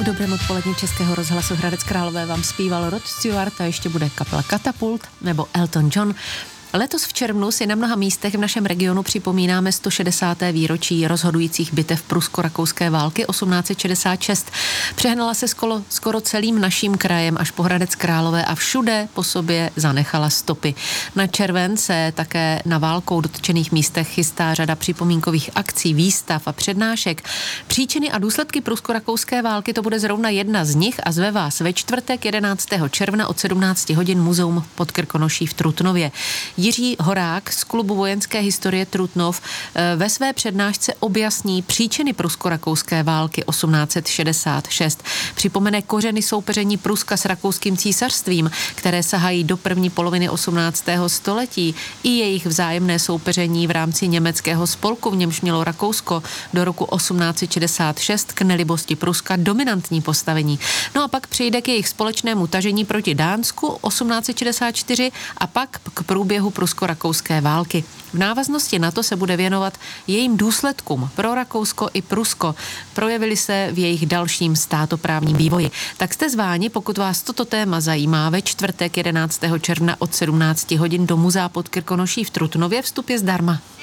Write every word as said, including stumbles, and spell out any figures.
dobrém odpolední Českého rozhlasu Hradec Králové vám zpíval Rod Stewart a ještě bude kapela Katapult nebo Elton John. Letos v červnu si na mnoha místech v našem regionu připomínáme sto šedesáté výročí rozhodujících bitev prusko-rakouské války osmnáct set šedesát šest. Přehnala se skoro, skoro celým naším krajem až po Hradec Králové a všude po sobě zanechala stopy. Na červen se také na válkou dotčených místech chystá řada připomínkových akcí, výstav a přednášek. Příčiny a důsledky prusko-rakouské války, to bude zrovna jedna z nich a zve vás ve čtvrtek jedenáctého června od sedmnáct hodin Muzeum pod Krkonoší v Trutnově. Jiří Horák z Klubu vojenské historie Trutnov ve své přednášce objasní příčiny prusko-rakouské války osmnáct set šedesát šest. Připomene kořeny soupeření Pruska s rakouským císařstvím, které sahají do první poloviny osmnáctého století, i jejich vzájemné soupeření v rámci německého spolku, v němž mělo Rakousko do roku osmnáct set šedesát šest k nelibosti Pruska dominantní postavení. No a pak přijde k jejich společnému tažení proti Dánsku osmnáct set šedesát čtyři a pak k průběhu prusko-rakouské války. V návaznosti na to se bude věnovat jejím důsledkům pro Rakousko i Prusko. Projevily se v jejich dalším státoprávním vývoji. Tak jste zváni, pokud vás toto téma zajímá, ve čtvrtek jedenáctého června od sedmnáct hodin do Muzea pod Krkonoší v Trutnově. Vstup je zdarma.